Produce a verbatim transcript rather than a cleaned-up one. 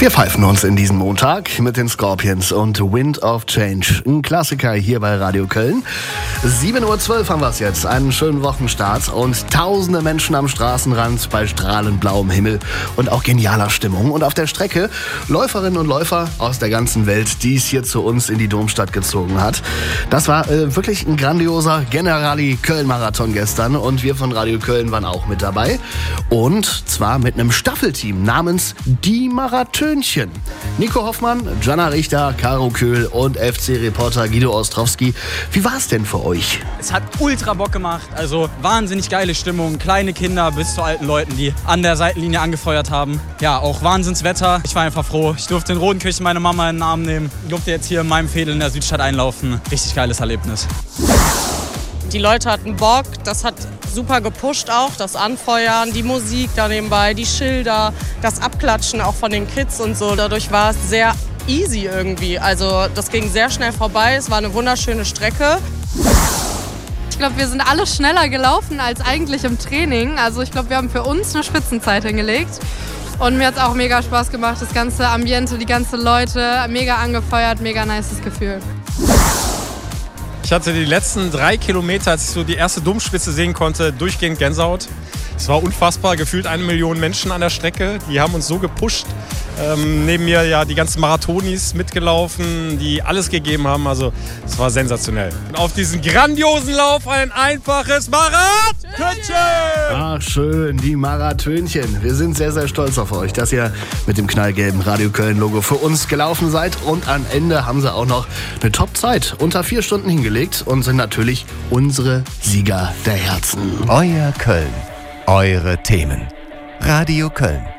Wir pfeifen uns in diesen Montag mit den Scorpions und Wind of Change. Ein Klassiker hier bei Radio Köln. sieben Uhr zwölf haben wir es jetzt. Einen schönen Wochenstart und tausende Menschen am Straßenrand bei strahlend blauem Himmel und auch genialer Stimmung. Und auf der Strecke Läuferinnen und Läufer aus der ganzen Welt, die es hier zu uns in die Domstadt gezogen hat. Das war äh, wirklich ein grandioser Generali Köln-Marathon gestern und wir von Radio Köln waren auch mit dabei. Und zwar mit einem Staffelteam namens Die Marathönchen. Nico Hoffmann, Jana Richter, Caro Köhl und F C-Reporter Guido Ostrowski. Wie war es denn für euch? Es hat ultra Bock gemacht, also wahnsinnig geile Stimmung. Kleine Kinder bis zu alten Leuten, die an der Seitenlinie angefeuert haben. Ja, auch Wahnsinnswetter. Ich war einfach froh. Ich durfte in Rodenkirchen meine Mama in den Arm nehmen. Ich durfte jetzt hier in meinem Fädel in der Südstadt einlaufen. Richtig geiles Erlebnis. Die Leute hatten Bock, das hat super gepusht auch, das Anfeuern, die Musik da nebenbei, die Schilder, das Abklatschen auch von den Kids und so. Dadurch war es sehr easy irgendwie. Also das ging sehr schnell vorbei, es war eine wunderschöne Strecke. Ich glaube, wir sind alle schneller gelaufen als eigentlich im Training. Also ich glaube, wir haben für uns eine Spitzenzeit hingelegt. Und mir hat es auch mega Spaß gemacht, das ganze Ambiente, die ganzen Leute, mega angefeuert, mega nices Gefühl. Ich hatte die letzten drei Kilometer, als ich so die erste Domspitze sehen konnte, durchgehend Gänsehaut. Es war unfassbar, gefühlt eine Million Menschen an der Strecke. Die haben uns so gepusht. Ähm, neben mir ja die ganzen Marathonis mitgelaufen, die alles gegeben haben. Also es war sensationell. Und auf diesen grandiosen Lauf ein einfaches Marathönchen! Ach schön, die Marathönchen. Wir sind sehr, sehr stolz auf euch, dass ihr mit dem knallgelben Radio Köln-Logo für uns gelaufen seid. Und am Ende haben sie auch noch eine Top-Zeit unter vier Stunden hingelegt und sind natürlich unsere Sieger der Herzen. Euer Köln, eure Themen. Radio Köln.